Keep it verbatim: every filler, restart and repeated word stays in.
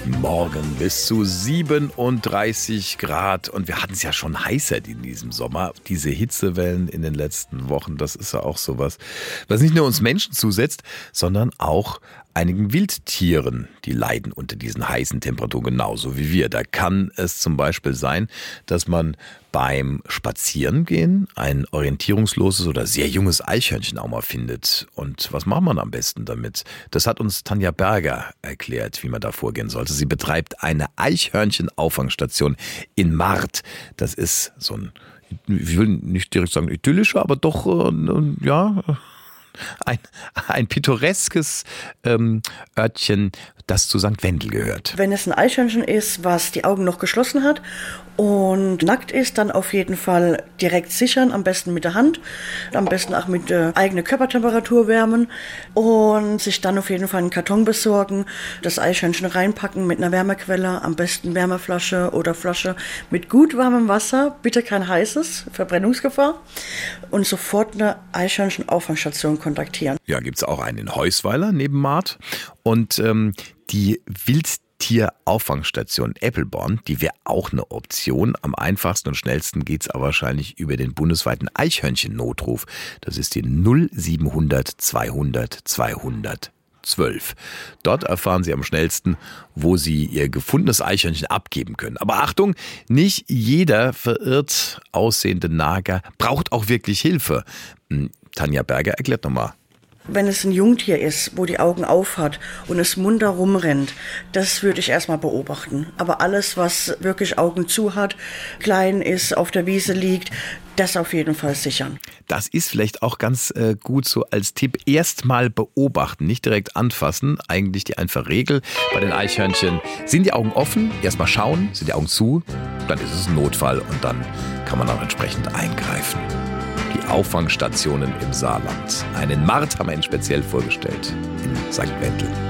Morgen bis zu siebenunddreißig Grad. Und wir hatten es ja schon heißer in diesem Sommer. Diese Hitzewellen in den letzten Wochen, das ist ja auch sowas, was nicht nur uns Menschen zusetzt, sondern auch einigen Wildtieren, die leiden unter diesen heißen Temperaturen genauso wie wir. Da kann es zum Beispiel sein, dass man beim Spazierengehen ein orientierungsloses oder sehr junges Eichhörnchen auch mal findet. Und was macht man am besten damit? Das hat uns Tanja Berger erklärt, wie man da vorgehen sollte. Sie betreibt eine Eichhörnchen-Auffangstation in Marth. Das ist so ein, ich will nicht direkt sagen idyllischer, aber doch, äh, ja... Ein, ein pittoreskes ähm, Örtchen, das zu Sankt Wendel gehört. Wenn es ein Eichhörnchen ist, was die Augen noch geschlossen hat und nackt ist, dann auf jeden Fall direkt sichern, am besten mit der Hand, am besten auch mit äh, eigener Körpertemperatur wärmen und sich dann auf jeden Fall einen Karton besorgen, das Eichhörnchen reinpacken mit einer Wärmequelle, am besten Wärmeflasche oder Flasche mit gut warmem Wasser, bitte kein heißes, Verbrennungsgefahr, und sofort eine Eichhörnchen-Auffangstation kontaktieren. Ja, gibt es auch einen in Heusweiler neben Marth. Und ähm, die Wildtier-Auffangstation Eppelborn, die wäre auch eine Option. Am einfachsten und schnellsten geht es aber wahrscheinlich über den bundesweiten Eichhörnchen-Notruf. Das ist die null siebenhundert zweihundert zweihundertzwölf. Dort erfahren Sie am schnellsten, wo Sie Ihr gefundenes Eichhörnchen abgeben können. Aber Achtung, nicht jeder verirrt aussehende Nager braucht auch wirklich Hilfe. Tanja Berger erklärt nochmal. Wenn es ein Jungtier ist, wo die Augen auf hat und es munter rumrennt, das würde ich erstmal beobachten. Aber alles, was wirklich Augen zu hat, klein ist, auf der Wiese liegt, das auf jeden Fall sichern. Das ist vielleicht auch ganz äh, gut so als Tipp. Erstmal beobachten, nicht direkt anfassen. Eigentlich die einfache Regel bei den Eichhörnchen. Sind die Augen offen? Erstmal schauen. Sind die Augen zu? Dann ist es ein Notfall und dann kann man auch entsprechend eingreifen. Die Auffangstationen im Saarland. Einen Marth haben wir Ihnen speziell vorgestellt in Sankt Wendel.